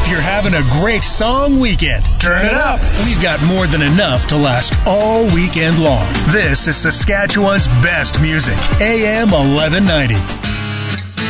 If you're having a great song weekend, turn it up. We've got more than enough to last all weekend long. This is Saskatchewan's best music, AM 1190.